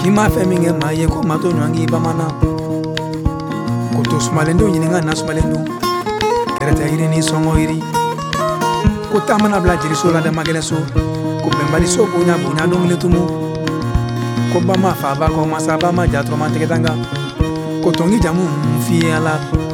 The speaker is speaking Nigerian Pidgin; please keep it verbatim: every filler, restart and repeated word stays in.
Ima feminge ma ye ko mato nwangi bamana. Koto sumalendo yininga na sumalendo. Ereta iri ni songo iri. Kota mana bla jiri so la de magele so. Ko bembali so bunya bunya dong letumu. Ko bama fa ba ko masaba ma jatro man teketanga. Ko tongi jamu mfi ala.